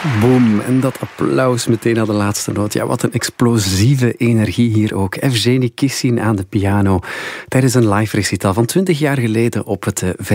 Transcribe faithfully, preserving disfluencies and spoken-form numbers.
Boom, en dat applaus meteen aan de laatste noot. Ja, wat een explosieve energie hier ook. Evgeny Kissin aan de piano tijdens een live recital van twintig jaar geleden op het